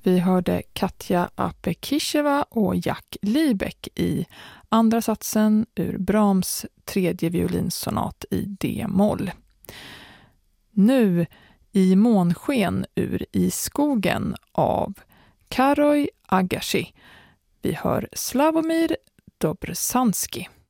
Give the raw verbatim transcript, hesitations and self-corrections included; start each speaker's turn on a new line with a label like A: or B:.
A: Vi hörde Katja Apekisheva och Jack Liebeck i andra satsen ur Brahms tredje violinsonat i D-moll. Nu I månsken ur I skogen av Karoj Agashi. Vi hör Slavomir Dobrzansky.